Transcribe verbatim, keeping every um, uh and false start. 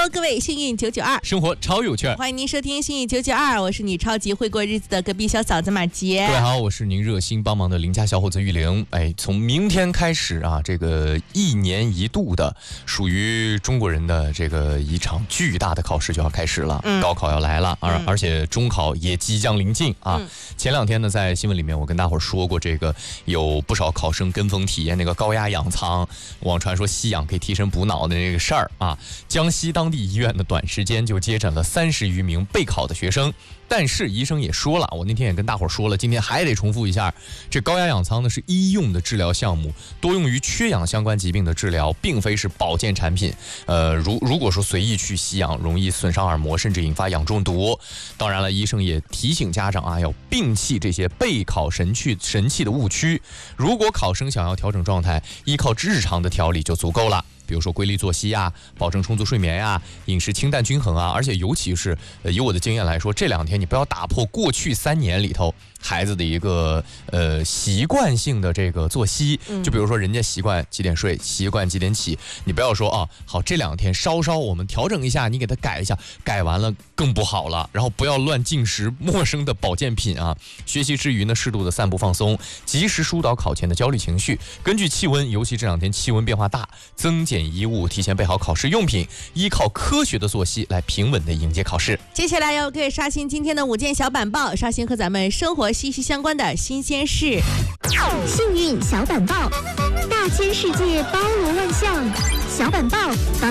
Hello， 各位幸运九九二， 生活超有趣， 欢迎您收听幸运九九二，我是你超级会过日子的隔壁小嫂子马杰。 各位好，我是您热心帮忙的邻家小伙子玉玲。哎，从明天开始啊，这个一年一度的属于中国人的这个一场巨大的考试就要开始了，嗯、高考要来了，而、嗯、而且中考也即将临近啊。嗯、前两天呢，在新闻里面我跟大伙儿说过，这个有不少考生跟风体验那个高压氧舱，网传说吸氧可以提神补脑的那个事儿啊。江西当地医院呢，短时间就接诊了三十余名备考的学生。但是医生也说了，我那天也跟大伙儿说了，今天还得重复一下，这高压氧舱呢是医用的治疗项目，多用于缺氧相关疾病的治疗，并非是保健产品。呃，如如果说随意去吸氧，容易损伤耳膜，甚至引发氧中毒。当然了，医生也提醒家长啊，要摒弃这些备考神器神器的误区。如果考生想要调整状态，依靠日常的调理就足够了。比如说规律作息啊，保证充足睡眠呀、啊，饮食清淡均衡啊，而且尤其是呃，以我的经验来说，这两天你不要打破过去三年里头孩子的一个呃习惯性的这个作息，就比如说人家习惯几点睡，习惯几点起，你不要说啊，好这两天稍稍我们调整一下，你给他改一下，改完了更不好了。然后不要乱进食陌生的保健品啊。学习之余呢，适度的散步放松，及时疏导考前的焦虑情绪。根据气温，尤其这两天气温变化大，增减衣物，提前备好考试用品，依靠科学的作息来平稳的迎接考试。 接下来要可以刷新今天的五件小板报，刷新和咱们生活息息相关的新鲜事。 幸运小板报，大千世界包罗万象，小板报帮